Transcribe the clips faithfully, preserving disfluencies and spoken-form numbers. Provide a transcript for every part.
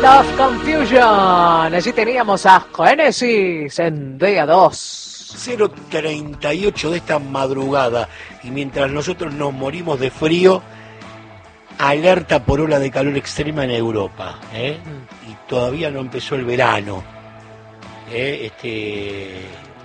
World of Confusion. Allí teníamos a Genesis en día dos. cero treinta y ocho de esta madrugada. Y mientras nosotros nos morimos de frío, alerta por ola de calor extrema en Europa. ¿eh? Mm. Y todavía no empezó el verano. ¿eh? Este,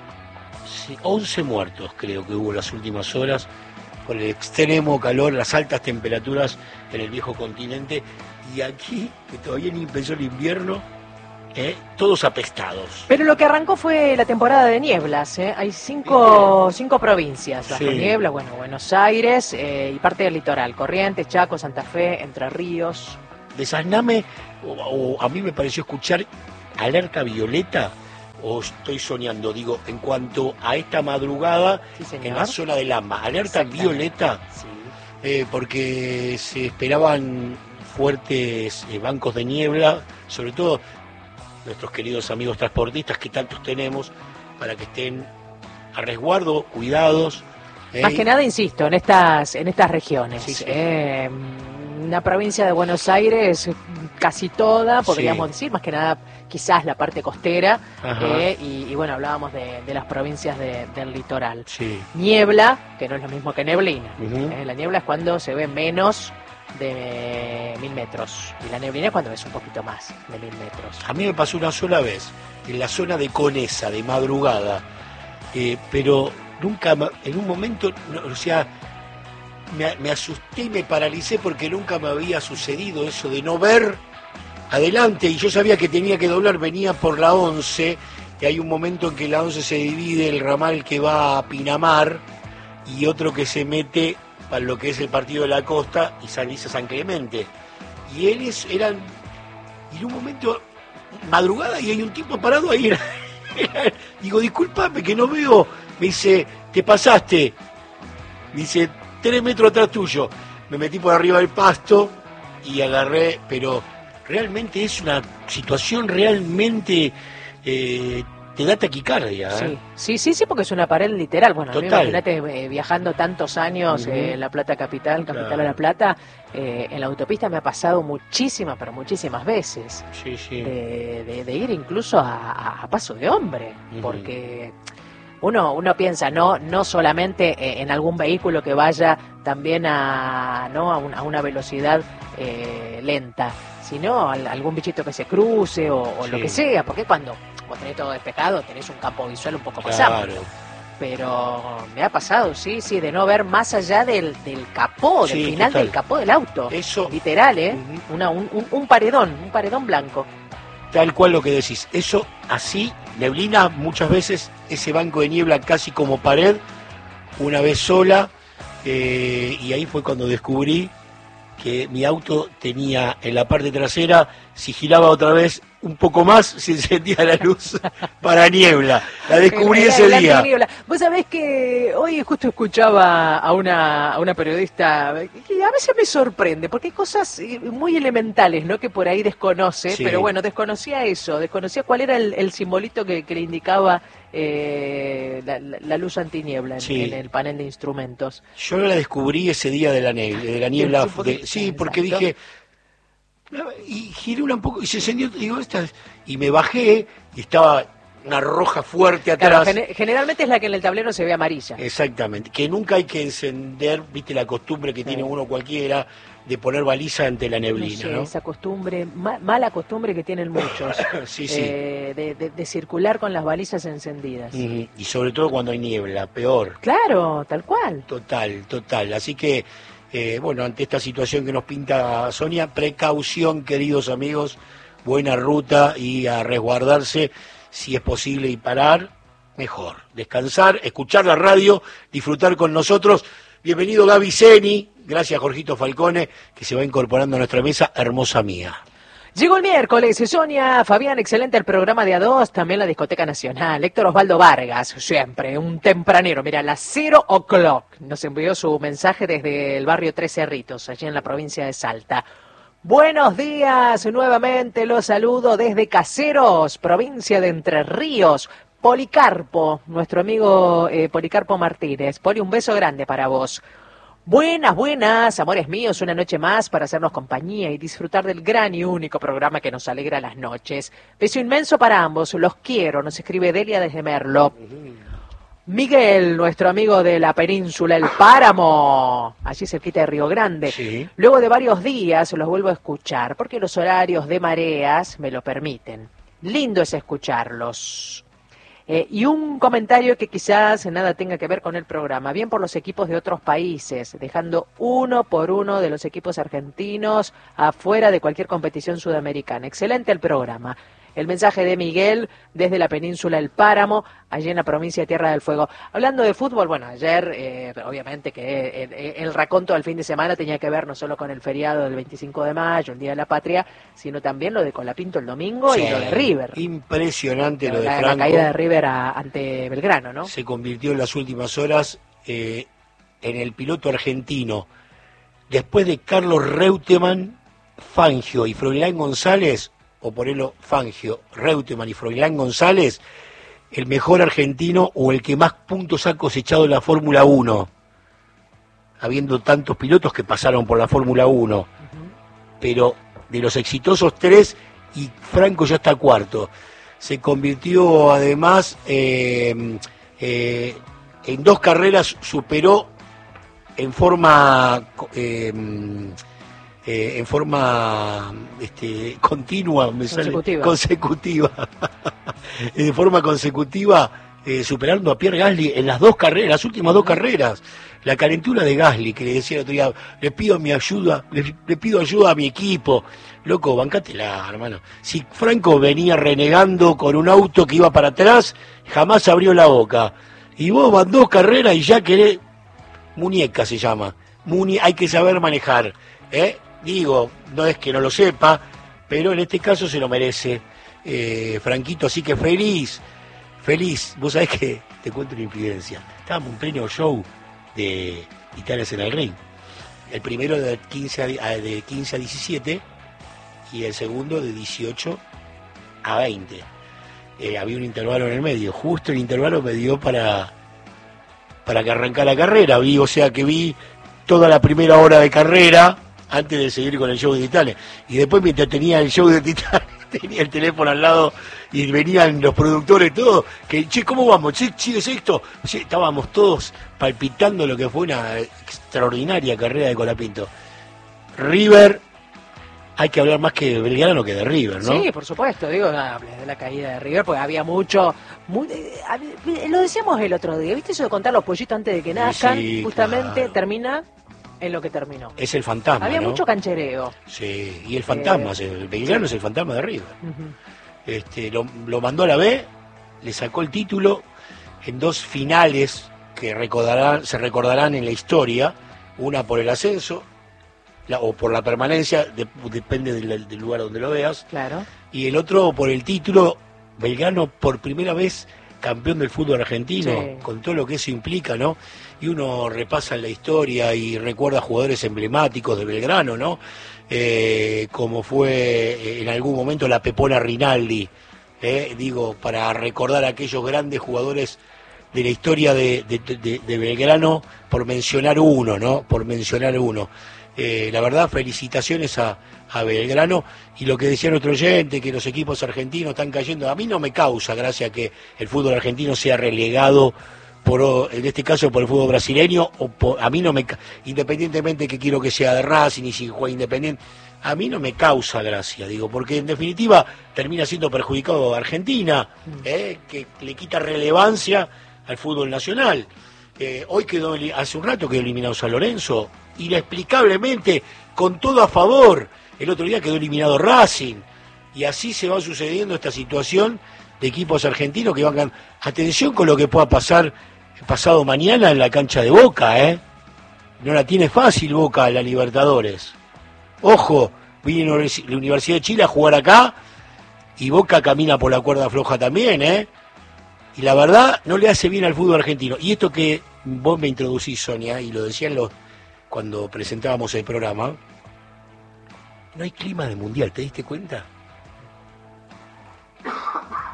once muertos creo que hubo en las últimas horas por el extremo calor, las altas temperaturas en el viejo continente. Y aquí, que todavía ni empezó el invierno, ¿eh? todos apestados. Pero lo que arrancó fue la temporada de nieblas, ¿eh? Hay cinco, cinco provincias bajo sí. niebla, bueno, Buenos Aires eh, y parte del litoral, Corrientes, Chaco, Santa Fe, Entre Ríos. Desasname, o, o a mí me pareció escuchar alerta violeta, o estoy soñando, digo, en cuanto a esta madrugada sí, en la zona del AMBA, alerta violeta, sí. eh, porque se esperaban fuertes eh, bancos de niebla, sobre todo nuestros queridos amigos transportistas que tantos tenemos, para que estén a resguardo, cuidados. Eh, Más que nada, insisto, en estas en estas regiones. Sí, sí. Eh, la provincia de Buenos Aires, casi toda, podríamos sí. decir, más que nada quizás la parte costera, eh, y, y bueno, hablábamos de, de las provincias de, del litoral. Sí. Niebla, que no es lo mismo que neblina. Uh-huh. eh, la niebla es cuando se ve menos de mil metros y la neblina es cuando ves un poquito más de mil metros. A mí me pasó una sola vez en la zona de Conesa de madrugada, eh, pero nunca en un momento, no, o sea, me, me asusté y me paralicé porque nunca me había sucedido eso de no ver adelante, y yo sabía que tenía que doblar, venía por la once y hay un momento en que la once se divide, el ramal que va a Pinamar y otro que se mete para lo que es el partido de la costa y salís a San Clemente. Y ellos eran, y en un momento, madrugada, y hay un tipo parado ahí. Era, era, digo, discúlpame que no veo. Me dice, te pasaste. Me dice, tres metros atrás tuyo. Me metí por arriba del pasto y agarré, pero realmente es una situación realmente... Eh, te da taquicardia, ¿eh? Sí, sí, sí, sí, porque es una pared literal. Bueno, imagínate eh, viajando tantos años uh-huh. eh, en La Plata capital, capital claro. de La Plata, eh, en la autopista me ha pasado muchísimas, pero muchísimas veces. Sí, sí. De, de, de ir incluso a, a, a paso de hombre, uh-huh. porque uno uno piensa no no solamente en algún vehículo que vaya también a no a, un, a una velocidad eh, lenta, sino a algún bichito que se cruce o, o sí. lo que sea, porque cuando vos tenés todo despejado, tenés un campo visual un poco más claro. amplio. Pero me ha pasado, sí, sí, de no ver más allá del, del capó, del sí, final total. del capó del auto. Eso. Literal, ¿eh? Uh-huh. Una, un, un, un paredón, un paredón blanco. Tal cual lo que decís. Eso así, neblina, muchas veces, ese banco de niebla casi como pared, una vez sola, eh, y ahí fue cuando descubrí que mi auto tenía en la parte trasera, si giraba otra vez un poco más, se encendía la luz para niebla. La descubrí la, ese la día. Niebla. Vos sabés que hoy justo escuchaba a una, a una periodista que a veces me sorprende, porque hay cosas muy elementales, ¿no?, que por ahí desconoce, sí. pero bueno, desconocía eso, desconocía cuál era el, el simbolito que, que le indicaba eh, la, la luz antiniebla en, sí. en el panel de instrumentos. Yo la descubrí ese día de la niebla. De la niebla sí, porque, de, sí, porque dije... Y giré un poco y se encendió, digo, esta, y me bajé y estaba una roja fuerte atrás. Claro, gen- generalmente es la que en el tablero se ve amarilla. Exactamente, que nunca hay que encender, viste la costumbre que sí. tiene uno cualquiera de poner baliza ante la neblina, no sé, ¿no? Esa costumbre, ma- mala costumbre que tienen muchos, sí, sí. Eh, de, de, de circular con las balizas encendidas. Mm, y sobre todo cuando hay niebla, peor. Claro, tal cual. Total, total, así que... Eh, bueno, ante esta situación que nos pinta Sonia, precaución, queridos amigos, buena ruta y a resguardarse si es posible y parar, mejor. Descansar, escuchar la radio, disfrutar con nosotros. Bienvenido Gaby Zeni, gracias Jorgito Falcone, que se va incorporando a nuestra mesa, hermosa mía. Llegó el miércoles, Sonia, Fabián, excelente el programa de A dos, también la Discoteca Nacional. Héctor Osvaldo Vargas, siempre, un tempranero, mira, a las cero o'clock nos envió su mensaje desde el barrio Tres Cerritos, allí en la provincia de Salta. Buenos días, nuevamente los saludo desde Caseros, provincia de Entre Ríos. Policarpo, nuestro amigo eh, Policarpo Martínez. Poli, un beso grande para vos. Buenas, buenas, amores míos, una noche más para hacernos compañía y disfrutar del gran y único programa que nos alegra las noches. Beso inmenso para ambos, los quiero, nos escribe Delia desde Merlo. Miguel, nuestro amigo de la península, el Páramo, allí cerquita de Río Grande. Sí. Luego de varios días los vuelvo a escuchar, porque los horarios de mareas me lo permiten. Lindo es escucharlos. Eh, y un comentario que quizás nada tenga que ver con el programa, bien por los equipos de otros países, dejando uno por uno de los equipos argentinos afuera de cualquier competición sudamericana. Excelente el programa. El mensaje de Miguel desde la península El Páramo, allí en la provincia de Tierra del Fuego. Hablando de fútbol, bueno, ayer eh, obviamente que el, el raconto del fin de semana tenía que ver no solo con el feriado del veinticinco de mayo, el Día de la Patria, sino también lo de Colapinto el domingo Sí, y lo de River. Impresionante lo de la, Franco. La caída de River a, ante Belgrano, ¿no? Se convirtió en las últimas horas eh, en el piloto argentino. Después de Carlos Reutemann, Fangio y Froilán González, o ponerlo Fangio, Reutemann y Froilán González, el mejor argentino o el que más puntos ha cosechado en la Fórmula uno, habiendo tantos pilotos que pasaron por la Fórmula uno. Uh-huh. Pero de los exitosos tres, y Franco ya está cuarto. Se convirtió además eh, eh, en dos carreras, superó en forma eh, eh, en forma este, continua, me consecutiva, sale, consecutiva. de forma consecutiva, eh, superando a Pierre Gasly en las dos carreras, las últimas dos carreras. La calentura de Gasly, que le decía el otro día, le pido mi ayuda, le, le pido ayuda a mi equipo. Loco, bancátela, hermano. Si Franco venía renegando con un auto que iba para atrás, jamás abrió la boca. Y vos van dos carreras y ya querés... Muñeca se llama. Muñe... Hay que saber manejar. ¿eh? Digo, no es que no lo sepa, pero en este caso se lo merece. Eh, Franquito, así que feliz, feliz. Vos sabés que te cuento una infidencia. Estábamos en pleno show de Titanes en el Ring. El primero de quince a, de quince a diecisiete y el segundo de dieciocho a veinte. Eh, había un intervalo en el medio. Justo el intervalo me dio para, para que arrancara la carrera. Vi, o sea que vi toda la primera hora de carrera antes de seguir con el show de Titanes. Y después, mientras tenía el show de Titanes, tenía el teléfono al lado y venían los productores todos, que, che, ¿cómo vamos? Che, che, ¿es esto? Che, estábamos todos palpitando lo que fue una extraordinaria carrera de Colapinto. River, hay que hablar más que de Belgrano que de River, ¿no? Sí, por supuesto, digo, no hables de la caída de River, porque había mucho, muy, eh, lo decíamos el otro día, ¿viste eso de contar los pollitos antes de que nazcan? Sí, justamente claro. Termina en lo que terminó. Es el fantasma, había ¿no? mucho canchereo. Sí, y el fantasma, eh, el Belgrano sí. Es el fantasma de River. Uh-huh. Este, lo, lo mandó a la B, le sacó el título en dos finales que recordarán, se recordarán en la historia, una por el ascenso, la, o por la permanencia, de, depende del, del lugar donde lo veas, claro. Y el otro por el título, Belgrano por primera vez campeón del fútbol argentino, sí. Con todo lo que eso implica, ¿no? Y uno repasa la historia y recuerda jugadores emblemáticos de Belgrano, ¿no? Eh, como fue en algún momento la Pepona Rinaldi, eh, digo, para recordar a aquellos grandes jugadores de la historia de, de, de, de Belgrano, por mencionar uno, ¿no? Por mencionar uno. Eh, la verdad, felicitaciones a, a Belgrano, y lo que decía nuestro oyente, que los equipos argentinos están cayendo, a mí no me causa gracia que el fútbol argentino sea relegado, por, en este caso por el fútbol brasileño, o por, a mí no me, independientemente que quiero que sea de Racing y si juega Independiente, a mí no me causa gracia, digo, porque en definitiva termina siendo perjudicado a Argentina, eh, que le quita relevancia al fútbol nacional. Eh, hoy quedó, hace un rato quedó eliminado San Lorenzo, inexplicablemente, con todo a favor. El otro día quedó eliminado Racing, y así se va sucediendo esta situación de equipos argentinos que van... Atención con lo que pueda pasar pasado mañana en la cancha de Boca, ¿eh? No la tiene fácil Boca en la Libertadores. Ojo, viene la Universidad de Chile a jugar acá, y Boca camina por la cuerda floja también, ¿eh? Y la verdad, no le hace bien al fútbol argentino. Y esto que vos me introducís, Sonia, y lo decían los cuando presentábamos el programa, no hay clima de mundial, ¿te diste cuenta?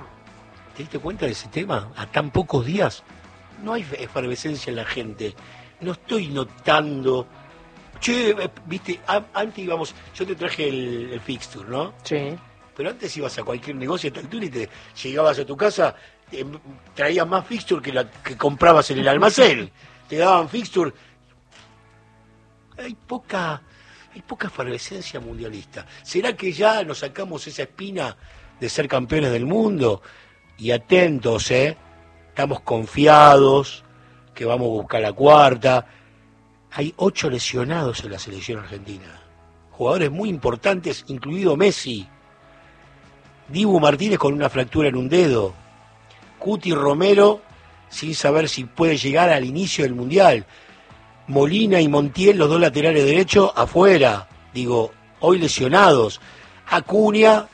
¿Te diste cuenta de ese tema? A tan pocos días no hay efervescencia en la gente, no estoy notando. Che, eh, viste, a- antes íbamos, yo te traje el, el fixture, ¿no? Sí. Pero antes ibas a cualquier negocio a esta altura y te llegabas a tu casa, eh, traías más fixture que la que comprabas en el almacén. Te daban fixture. Hay poca, hay poca efervescencia mundialista. ¿Será que ya nos sacamos esa espina de ser campeones del mundo? Y atentos, ¿eh? Estamos confiados que vamos a buscar la cuarta. Hay ocho lesionados en la selección argentina. Jugadores muy importantes, incluido Messi. Dibu Martínez con una fractura en un dedo. Cuti Romero sin saber si puede llegar al inicio del Mundial. Molina y Montiel, los dos laterales derechos, afuera. Digo, hoy lesionados. Acuña,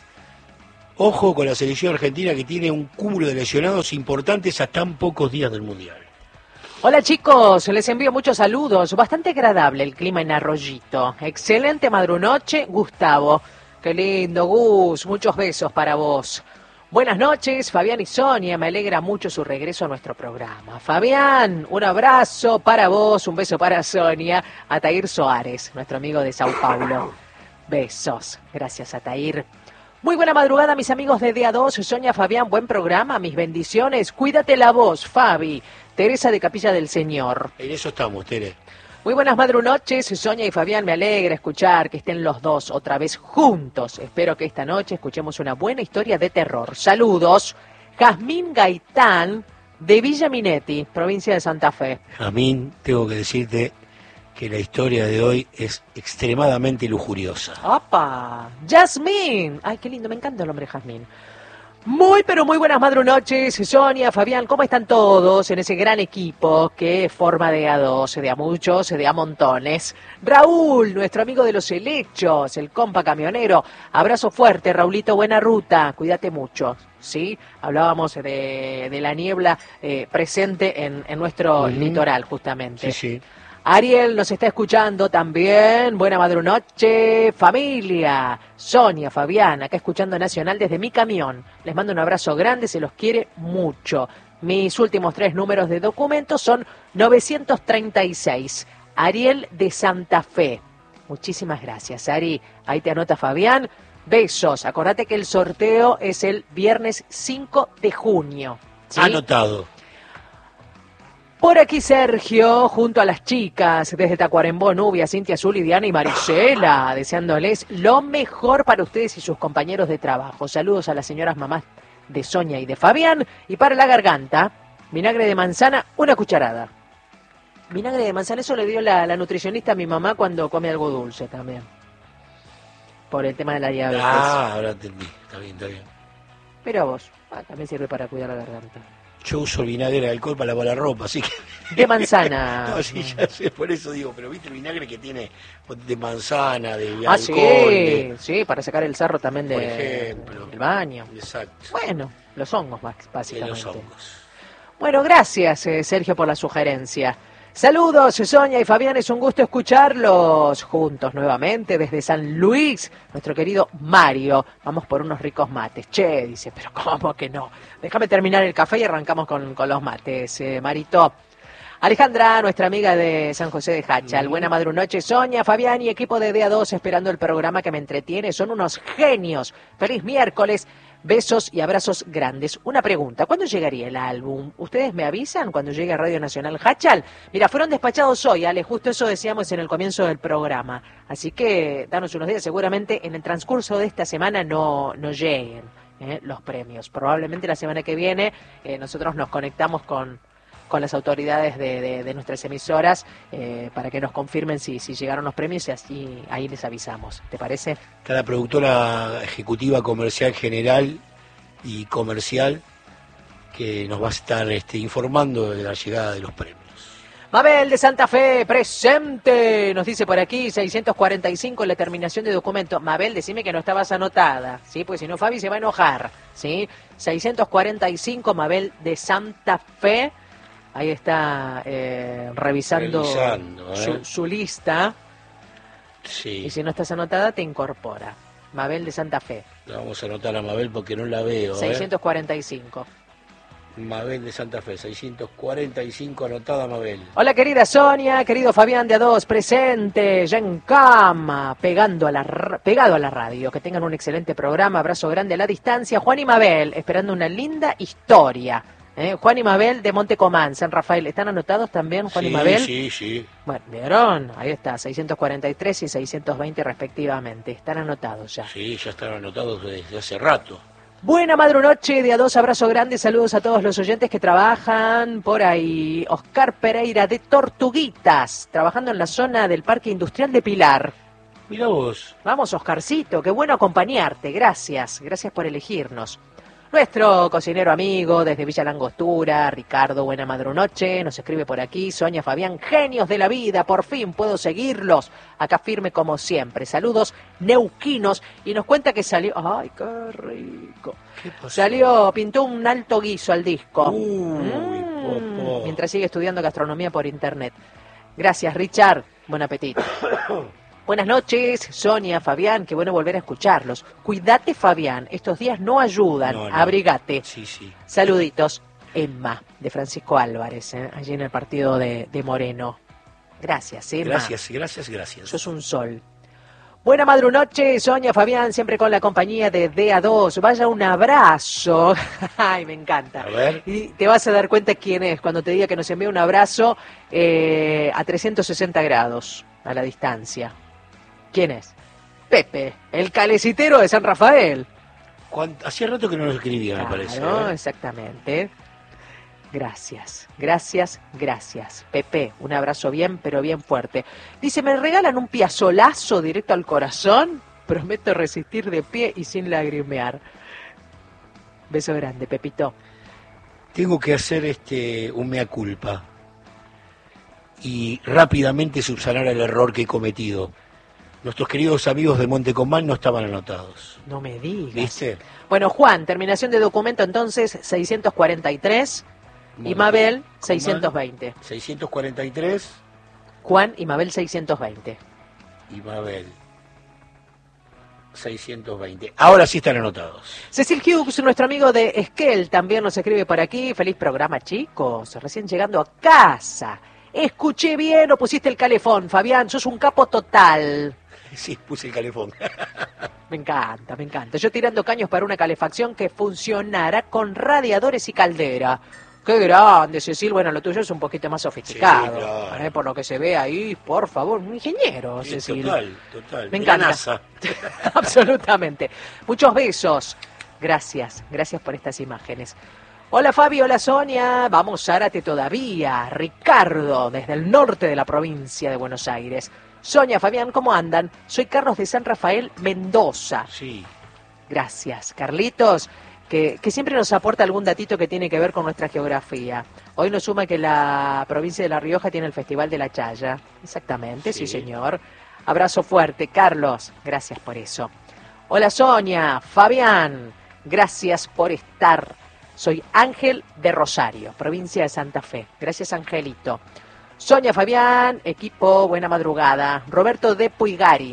ojo con la selección argentina que tiene un cúmulo de lesionados importantes a tan pocos días del Mundial. Hola chicos, les envío muchos saludos. Bastante agradable el clima en Arroyito. Excelente madrunoche, Gustavo. Qué lindo, Gus. Muchos besos para vos. Buenas noches, Fabián y Sonia. Me alegra mucho su regreso a nuestro programa. Fabián, un abrazo para vos, un beso para Sonia. Atair Soares, nuestro amigo de Sao Paulo. Besos. Gracias, Atair. Muy buena madrugada, mis amigos de D A dos. Sonia, Fabián, buen programa. Mis bendiciones. Cuídate la voz, Fabi. Teresa de Capilla del Señor. En eso estamos, Tere. Muy buenas madrunoches, Sonia y Fabián, me alegra escuchar que estén los dos otra vez juntos. Espero que esta noche escuchemos una buena historia de terror. Saludos, Jazmín Gaitán, de Villa Minetti, provincia de Santa Fe. Jazmín, tengo que decirte que la historia de hoy es extremadamente lujuriosa. ¡Opa! ¡Jazmín! Ay, qué lindo, me encanta el nombre Jazmín. Muy, pero muy buenas madrunoches, Sonia, Fabián, ¿cómo están todos en ese gran equipo que forma de a dos, de a muchos, de a montones? Raúl, nuestro amigo de los helechos, el compa camionero, abrazo fuerte, Raulito, buena ruta, cuídate mucho, ¿sí? Hablábamos de, de la niebla eh, presente en, en nuestro uh-huh. litoral, justamente. Sí, sí. Ariel nos está escuchando también. Buena madrunoche, familia. Sonia, Fabián, acá escuchando Nacional desde mi camión. Les mando un abrazo grande, se los quiere mucho. Mis últimos tres números de documentos son novecientos treinta y seis. Ariel de Santa Fe. Muchísimas gracias, Ari. Ahí te anota Fabián. Besos. Acordate que el sorteo es el viernes cinco de junio. ¿Sí? Anotado. Por aquí Sergio, junto a las chicas, desde Tacuarembó, Nubia, Cintia Azul, Diana y Marisela, deseándoles lo mejor para ustedes y sus compañeros de trabajo. Saludos a las señoras mamás de Sonia y de Fabián. Y para la garganta, vinagre de manzana, una cucharada. Vinagre de manzana, eso le dio la, la nutricionista a mi mamá cuando come algo dulce también. Por el tema de la diabetes. Ah, ahora entendí. Está bien, está bien. Pero a vos, ah, también sirve para cuidar la garganta. Yo uso el vinagre de alcohol para lavar la ropa, así que... De manzana. No, sí, ya sé, por eso digo, pero viste el vinagre que tiene de manzana, de ah, alcohol... sí, de... sí, para sacar el sarro también de, por ejemplo, del baño. Exacto. Bueno, los hongos, básicamente. De los hongos. Bueno, gracias, eh, Sergio, por la sugerencia. Saludos, Sonia y Fabián, es un gusto escucharlos juntos nuevamente desde San Luis, nuestro querido Mario. Vamos por unos ricos mates. Che, dice, pero ¿cómo que no? Déjame terminar el café y arrancamos con, con los mates, eh, Marito. Alejandra, nuestra amiga de San José de Hachal. Buena madrunoche, Sonia, Fabián y equipo de D A dos esperando el programa que me entretiene. Son unos genios. Feliz miércoles. Besos y abrazos grandes. Una pregunta, ¿cuándo llegaría el álbum? ¿Ustedes me avisan cuando llegue a Radio Nacional Hachal? Mira, fueron despachados hoy, Ale, justo eso decíamos en el comienzo del programa. Así que danos unos días, seguramente en el transcurso de esta semana no, no lleguen eh, los premios. Probablemente la semana que viene eh, nosotros nos conectamos con... con las autoridades de, de, de nuestras emisoras eh, para que nos confirmen si, si llegaron los premios y así ahí les avisamos. ¿Te parece? Está la productora ejecutiva comercial general y comercial que nos va a estar este, informando de la llegada de los premios. Mabel de Santa Fe, presente, nos dice por aquí, seiscientos cuarenta y cinco la terminación de documento. Mabel, decime que no estabas anotada, ¿sí? Pues si no, Fabi se va a enojar, ¿sí? seiscientos cuarenta y cinco, Mabel de Santa Fe. Ahí está eh, revisando, revisando ¿eh? su, su lista. Sí. Y si no estás anotada, te incorpora. Mabel de Santa Fe. La vamos a anotar a Mabel porque no la veo. seiscientos cuarenta y cinco. ¿eh? Mabel de Santa Fe, seiscientos cuarenta y cinco, anotada Mabel. Hola querida Sonia, querido Fabián de A dos, presente, ya en cama, pegando a la, pegado a la radio. Que tengan un excelente programa, abrazo grande a la distancia. Juan y Mabel, esperando una linda historia. ¿Eh? Juan y Mabel de Montecomán, San Rafael. ¿Están anotados también, Juan sí, y Mabel? Sí, sí. Bueno, ¿vieron? Ahí está, seiscientos cuarenta y tres y seiscientos veinte respectivamente. Están anotados ya. Sí, ya están anotados desde hace rato. Buena madrunoche de A dos, abrazo grande, saludos a todos los oyentes que trabajan por ahí. Oscar Pereira de Tortuguitas, trabajando en la zona del Parque Industrial de Pilar. Mira vos. Vamos, Oscarcito, qué bueno acompañarte, gracias, gracias por elegirnos. Nuestro cocinero amigo desde Villa Langostura, Ricardo, buena madrunoche, nos escribe por aquí, Sonia, Fabián, genios de la vida, por fin puedo seguirlos, acá firme como siempre, saludos neuquinos, y nos cuenta que salió, ay, qué rico, ¿Qué pasó? Salió, pintó un alto guiso al disco, Uy, Mm, popó. mientras sigue estudiando gastronomía por internet. Gracias, Richard, buen apetito. Buenas noches, Sonia, Fabián, qué bueno volver a escucharlos. Cuídate, Fabián, estos días no ayudan, No, no. abrigate. Sí, sí. Saluditos, Emma, de Francisco Álvarez, ¿eh? Allí en el partido de, de Moreno. Gracias, Emma. Gracias, gracias, gracias. Sos un sol. Buena madrunoche, Sonia, Fabián, siempre con la compañía de D A dos. Vaya un abrazo. Ay, me encanta. A ver. Y te vas a dar cuenta quién es cuando te diga que nos envía un abrazo eh, a trescientos sesenta grados a la distancia. ¿Quién es? Pepe, el calecitero de San Rafael. ¿Cuánto? Hacía rato que no lo escribía, Claro, me parece. ¿eh? exactamente. Gracias, gracias, gracias. Pepe, un abrazo bien, pero bien fuerte. Dice, ¿me regalan un piazolazo directo al corazón? Prometo resistir de pie y sin lagrimear. Beso grande, Pepito. Tengo que hacer este un mea culpa y rápidamente subsanar el error que he cometido. Nuestros queridos amigos de Montecomán no estaban anotados. No me digas. ¿Viste? Bueno, Juan, terminación de documento entonces seiscientos cuarenta y tres y Mabel seiscientos veinte. seiscientos cuarenta y tres Juan y Mabel seiscientos veinte. y Mabel seiscientos veinte. Ahora sí están anotados. Cecil Hughes, nuestro amigo de Esquel, también nos escribe por aquí. Feliz programa, chicos. Recién llegando a casa. Escuché bien o pusiste el calefón, Fabián. Sos un capo total. Sí, puse el calefón. Me encanta, me encanta. Yo tirando caños para una calefacción que funcionara con radiadores y caldera. Qué grande, Cecil. Bueno, lo tuyo es un poquito más sofisticado. Sí, claro. ¿eh? Por lo que se ve ahí, por favor, un ingeniero, Sí, Cecil. total, total. Me De la encanta. NASA. Absolutamente. Muchos besos. Gracias, gracias por estas imágenes. Hola Fabi, hola Sonia. Vamos, Zárate todavía. Ricardo, desde el norte de la provincia de Buenos Aires. Sonia, Fabián, ¿cómo andan? Soy Carlos de San Rafael, Mendoza. Sí. Gracias, Carlitos, que, que siempre nos aporta algún datito que tiene que ver con nuestra geografía. Hoy nos suma que la provincia de La Rioja tiene el Festival de la Chaya. Exactamente, sí, Sí. señor. Abrazo fuerte, Carlos. Gracias por eso. Hola, Sonia, Fabián. Gracias por estar. Soy Ángel de Rosario, provincia de Santa Fe. Gracias, Angelito. Sonia, Fabián, equipo, buena madrugada. Roberto de Puigari.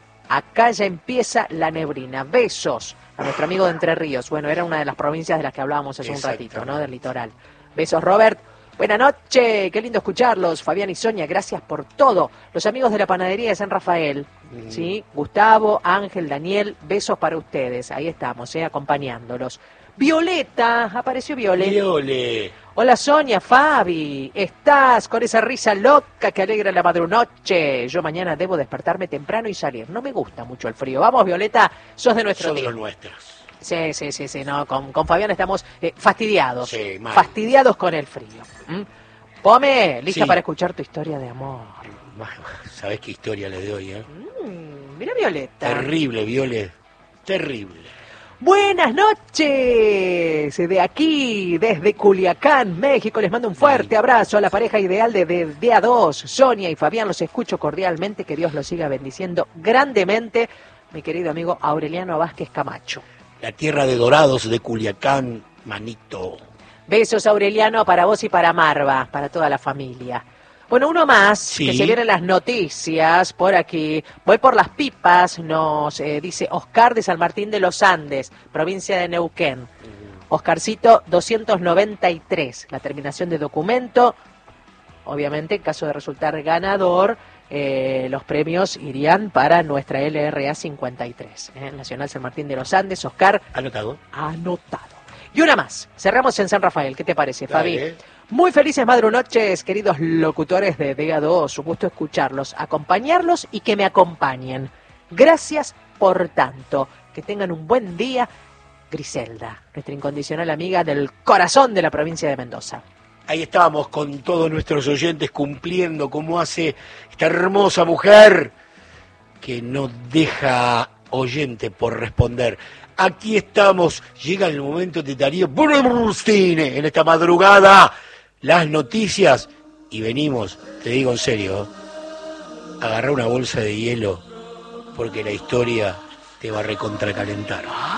Acá ya empieza la neblina. Besos a nuestro amigo de Entre Ríos. Bueno, era una de las provincias de las que hablábamos hace un ratito, ¿no? Del litoral. Besos, Robert. Buenas noches, qué lindo escucharlos, Fabián y Sonia, gracias por todo. Los amigos de la panadería de San Rafael, Mm. ¿sí? Gustavo, Ángel, Daniel, besos para ustedes. Ahí estamos, ¿eh? Acompañándolos. Violeta, apareció Violeta. Viole. Hola Sonia, Fabi, ¿estás con esa risa loca que alegra la madrunoche? Yo mañana debo despertarme temprano y salir. No me gusta mucho el frío. Vamos, Violeta, sos de nuestro Son team. los nuestros. Sí, sí, sí, sí, no, con, con Fabián estamos eh, fastidiados. Sí, mal. Fastidiados con el frío. ¿Mm? Pome, lista Sí. para escuchar tu historia de amor. ¿Sabés qué historia le doy, eh? Mm, mira Violeta. Terrible, Viole. Terrible. Buenas noches, de aquí, desde Culiacán, México, les mando un fuerte abrazo a la pareja ideal de, de, de A dos, Sonia y Fabián, los escucho cordialmente, que Dios los siga bendiciendo grandemente, mi querido amigo Aureliano Vázquez Camacho. La tierra de dorados de Culiacán, manito. Besos, Aureliano, para vos y para Marva, para toda la familia. Bueno, uno más, Sí. que se vienen las noticias por aquí. Voy por las pipas, nos eh, dice Oscar de San Martín de los Andes, provincia de Neuquén. Oscarcito doscientos noventa y tres, la terminación de documento. Obviamente, en caso de resultar ganador, eh, los premios irían para nuestra L R A cincuenta y tres, ¿eh? Nacional San Martín de los Andes. Oscar. Anotado. Anotado. Y una más. Cerramos en San Rafael. ¿Qué te parece, Fabi? Dale. Muy felices madrunoches, queridos locutores de D A dos. Un gusto escucharlos, acompañarlos y que me acompañen. Gracias por tanto. Que tengan un buen día. Griselda, nuestra incondicional amiga del corazón de la provincia de Mendoza. Ahí estábamos con todos nuestros oyentes cumpliendo como hace esta hermosa mujer que no deja oyente por responder. Aquí estamos, llega el momento de Darío Burstine en esta madrugada, las noticias, y venimos, te digo en serio, agarra una bolsa de hielo porque la historia te va a recontracalentar.